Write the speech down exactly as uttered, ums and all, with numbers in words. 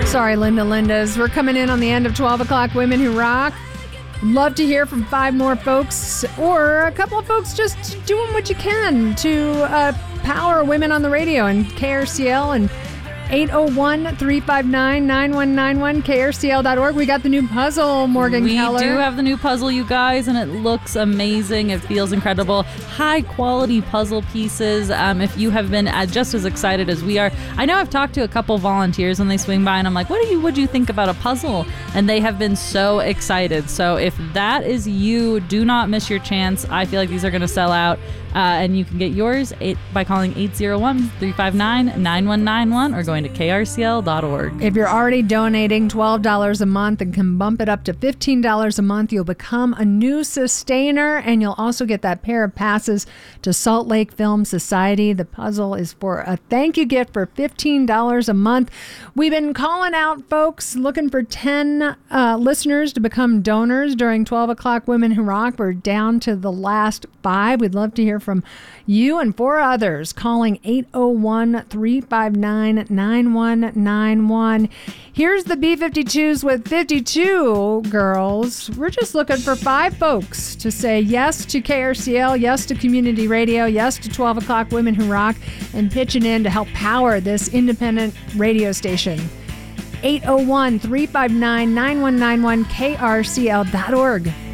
Sorry, Linda Lindas. We're coming in on the end of twelve o'clock Women Who Rock. Love to hear from five more folks or a couple of folks just doing what you can to uh, power women on the radio and K R C L and eight oh one, three five nine, nine one nine one, K R C L dot org. We got the new puzzle, Morgan we Keller. We do have the new puzzle, you guys, and it looks amazing. It feels incredible. High quality puzzle pieces. Um, if you have been uh, just as excited as we are. I know I've talked to a couple volunteers when they swing by and I'm like, what do you, what do you think about a puzzle? And they have been so excited. So if that is you, do not miss your chance. I feel like these are going to sell out. Uh, and you can get yours eight, by calling eight oh one, three five nine, nine one nine one or going to K R C L dot org. If you're already donating twelve dollars a month and can bump it up to fifteen dollars a month, you'll become a new sustainer, and you'll also get that pair of passes to Salt Lake Film Society. The puzzle is for a thank you gift for fifteen dollars a month. We've been calling out folks looking for ten uh, listeners to become donors during twelve o'clock Women Who Rock. We're down to the last five. We'd love to hear from you and four others calling eight oh one, three five nine, nine one nine one. Here's the B fifty-twos with fifty-two girls. We're just looking for five folks to say yes to K R C L, yes to community radio, yes to twelve o'clock Women Who Rock, and pitching in to help power this independent radio station. eight oh one, three five nine, nine one nine one, K R C L dot org.